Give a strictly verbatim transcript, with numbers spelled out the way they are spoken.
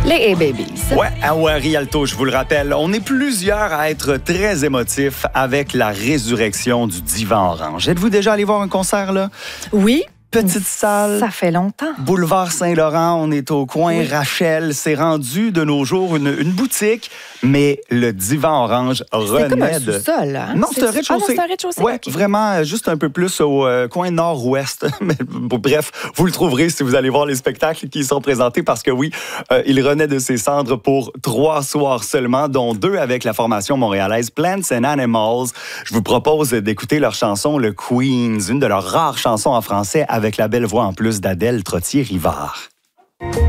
Les A-Babies. Ouais, à Rialto, je vous le rappelle, on est plusieurs à être très émotifs avec la résurrection du Divan Orange. Êtes-vous déjà allé voir un concert, là? Oui. Petite salle. Ça fait longtemps. Boulevard Saint-Laurent, on est au coin. Oui. Rachel, c'est rendu de nos jours une, une boutique, mais le Divan Orange renaît C'est comme un de... sous-sol, hein? Non, c'est un rez-de-chaussée. Ah non, c'est un rez-de-chaussée. Ouais, Okay. vraiment, euh, juste un peu plus au euh, coin nord-ouest. Mais bon, bref, vous le trouverez si vous allez voir les spectacles qui y sont présentés parce que oui, euh, il renaît de ses cendres pour trois soirs seulement, dont deux avec la formation montréalaise Plants and Animals. Je vous propose d'écouter leur chanson Le Queens, une de leurs rares chansons en français avec la belle voix en plus d'Adèle Trottier-Rivard.